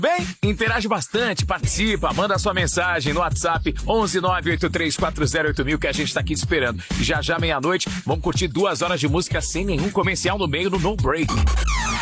Bem, interage bastante, participa, manda sua mensagem no WhatsApp 11983408000 que a gente tá aqui te esperando. E já meia-noite, vamos curtir 2 horas de música sem nenhum comercial no meio do No Break.